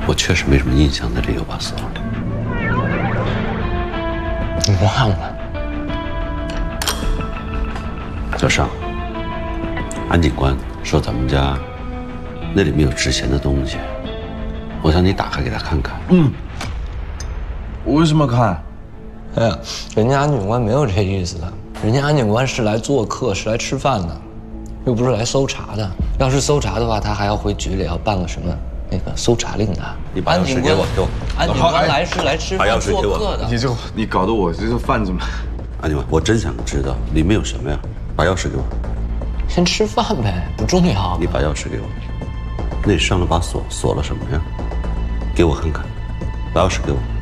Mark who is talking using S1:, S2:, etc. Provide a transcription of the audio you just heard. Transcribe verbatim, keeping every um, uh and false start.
S1: 我确实没什么印象，那里有把锁。
S2: 你忘了？
S1: 小尚，安警官说咱们家那里面有值钱的东西，我想你打开给他看看。
S3: 嗯。我为什么看？
S2: 哎呀，人家安警官没有这意思的，人家安警官是来做客，是来吃饭的，又不是来搜查的。要是搜查的话，他还要回局里要办个什么那个搜查令的。
S1: 你把钥匙给我，给我。
S2: 安警官来是来吃饭做客的。
S3: 你这你搞得我这个饭怎么？
S1: 安警官，我真想知道里面有什么呀？把钥匙给我。
S2: 先吃饭呗，不重要。
S1: 你把钥匙给我。那上了把锁，锁了什么呀？给我看看。把钥匙给我。